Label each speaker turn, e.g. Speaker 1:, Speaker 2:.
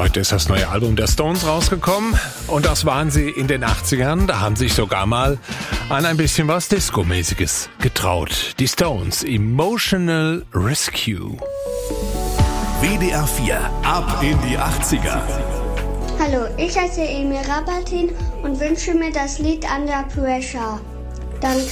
Speaker 1: Heute ist das neue Album der Stones rausgekommen und das waren sie in den 80ern. Da haben sich sogar mal an ein bisschen was Disco-mäßiges getraut. Die Stones, Emotional Rescue.
Speaker 2: WDR 4, ab in die 80er.
Speaker 3: Hallo, ich heiße Emil Rabatin und wünsche mir das Lied Under Pressure. Danke.